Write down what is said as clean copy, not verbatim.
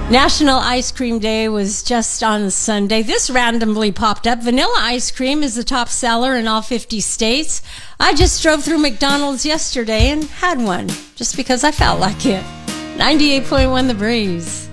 National Ice Cream Day was just on Sunday. This randomly popped up. Vanilla ice cream is the top seller in all 50 states. I just drove through McDonald's yesterday and had one just because I felt like it. 98.1 The Breeze.